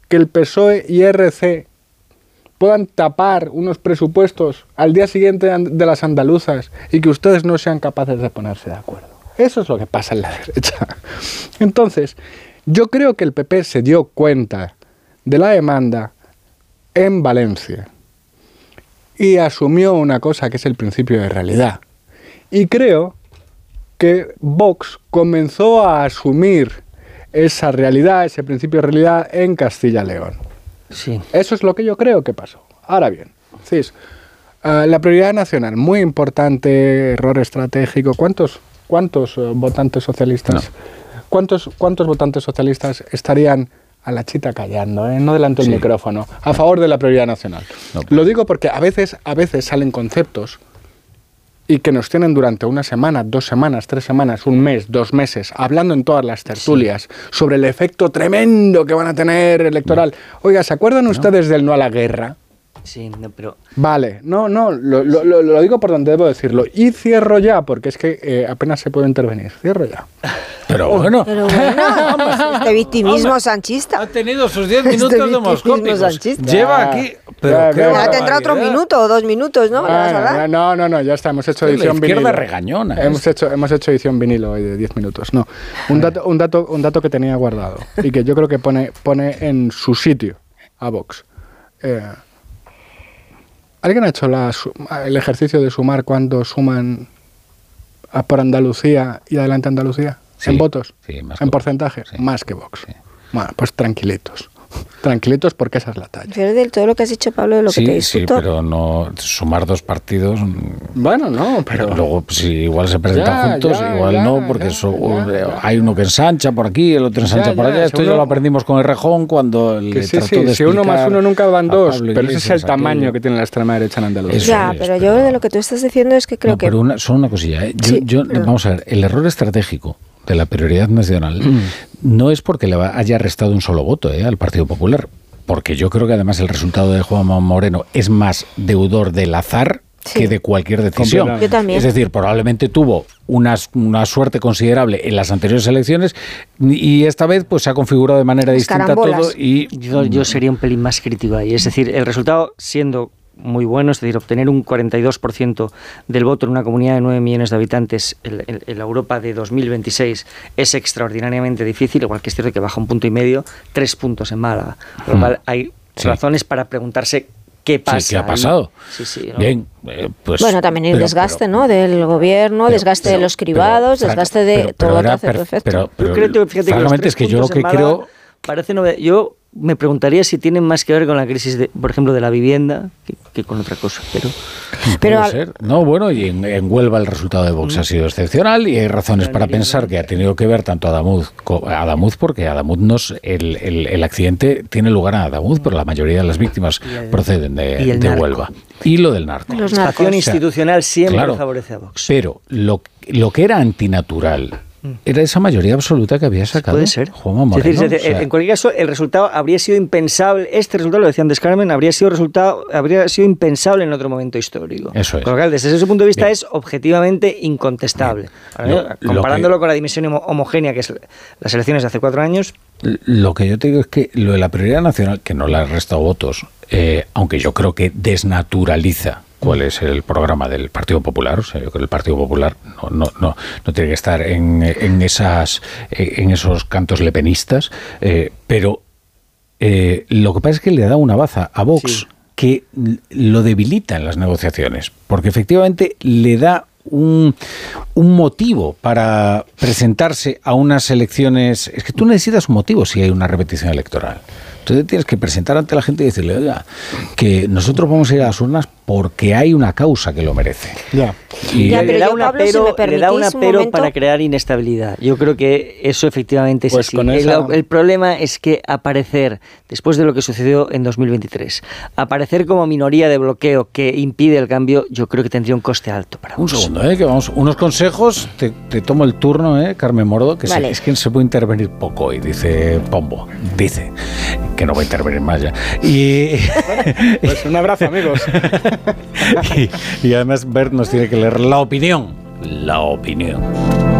que el PSOE y RC puedan tapar unos presupuestos al día siguiente de las andaluzas y que ustedes no sean capaces de ponerse de acuerdo. Eso es lo que pasa en la derecha. Entonces, yo creo que el PP se dio cuenta de la demanda en Valencia y asumió una cosa que es el principio de realidad. Y creo que Vox comenzó a asumir esa realidad, ese principio de realidad en Castilla y León. Sí. Eso es lo que yo creo que pasó. Ahora bien, CIS, la prioridad nacional, muy importante, error estratégico. ¿Cuántos votantes socialistas? No. ¿Cuántos votantes socialistas estarían a la chita callando, no delante del micrófono, a favor de la prioridad nacional? No. Lo digo porque a veces salen conceptos y que nos tienen durante una semana, 2 semanas, 3 semanas, 1 mes, 2 meses, hablando en todas las tertulias sobre el efecto tremendo que van a tener electoral. Oiga, ¿se acuerdan ustedes del no a la guerra? Sí, no, pero... Vale, lo digo por donde debo decirlo. Y cierro ya, porque es que apenas se puede intervenir. Cierro ya. Pero bueno, este victimismo sanchista. Ha tenido sus 10 minutos demoscópicos. Lleva aquí... Ya tendrá otro minuto o 2 minutos, ¿no? No, ya está. Hemos hecho edición vinilo. La izquierda regañona. Hemos hecho edición vinilo hoy de 10 minutos. No, un dato que tenía guardado y que yo creo que pone en su sitio a Vox. ¿Alguien ha hecho el ejercicio de sumar cuando suman por Andalucía y adelante Andalucía? Sí, ¿en votos? Sí, ¿en porcentaje? Sí. Más que Vox. Sí. Bueno, pues tranquilitos. Tranquilitos porque esa es la talla. Pero de todo lo que has dicho, Pablo, de lo que te discuto. Sí, pero no sumar 2 partidos... Bueno, no, pero... Luego, si igual se presentan juntos, igual no, porque hay uno que ensancha por aquí, el otro ensancha por allá. Esto ya lo aprendimos con Errejón cuando le trató de si 1 más 1 nunca van 2, pero ese es el tamaño que tiene la extrema derecha en Andalucía. Pero yo de lo que tú estás diciendo es que creo que... Pero solo una cosilla, vamos a ver, el error estratégico de la prioridad nacional no es porque le haya restado un solo voto al Partido Popular, porque yo creo que además el resultado de Juanma Moreno es más deudor del azar que de cualquier decisión. Yo también. Es decir, probablemente tuvo una suerte considerable en las anteriores elecciones y esta vez pues se ha configurado de manera distinta todo. Y yo sería un pelín más crítico ahí. Es decir, el resultado siendo muy bueno, es decir, obtener un 42% del voto en una comunidad de 9 millones de habitantes en la Europa de 2026 es extraordinariamente difícil, igual que es cierto que baja 1,5 puntos, 3 puntos en Málaga. Por lo cual hay razones para preguntarse qué pasa. ¿Qué ha pasado? Sí, ¿no? Bien, pues... Bueno, también el desgaste, ¿no?, del gobierno, desgaste de los cribados, desgaste de todo lo que hace efecto. Pero yo creo, fíjate, que los 3 es que yo lo que creo... Parece yo me preguntaría si tienen más que ver con la crisis, por ejemplo, de la vivienda que con otra cosa. Pero puede ser. No, bueno, y en Huelva el resultado de Vox ha sido excepcional y hay razones para pensar que ha tenido que ver tanto Adamuz porque Adamuz el accidente tiene lugar en Adamuz, pero la mayoría de las víctimas proceden de Huelva. Y lo del narco. La estación institucional siempre favorece a Vox. Pero lo que era antinatural era esa mayoría absoluta que había sacado Juanma Moreno. Es decir, en cualquier caso, el resultado habría sido impensable. Este resultado, lo decía antes Carmen, habría sido impensable en otro momento histórico. Eso es. Con lo cual, desde ese punto de vista, es objetivamente incontestable. Comparándolo con la dimensión homogénea que es las elecciones de hace 4 años. Lo que yo te digo es que lo de la prioridad nacional, que no le ha restado votos, aunque yo creo que desnaturaliza cuál es el programa del Partido Popular. O sea, yo creo que el Partido Popular no tiene que estar en esos cantos lepenistas, pero lo que pasa es que le da una baza a Vox que lo debilita en las negociaciones, porque efectivamente le da un motivo para presentarse a unas elecciones. Es que tú necesitas un motivo si hay una repetición electoral. Entonces tienes que presentar ante la gente y decirle, oiga, que nosotros vamos a ir a las urnas porque hay una causa que lo merece. Y le da una pero para crear inestabilidad. Yo creo que eso efectivamente es así. El problema es que aparecer, después de lo que sucedió en 2023, aparecer como minoría de bloqueo que impide el cambio, yo creo que tendría un coste alto para un segundo, que vamos, unos consejos, te tomo el turno, Carmen Mordo, que es que se puede intervenir poco, y dice Pombo, dice que no va a intervenir más ya. Pues un abrazo, amigos. y además Bert nos tiene que leer la opinión. La opinión.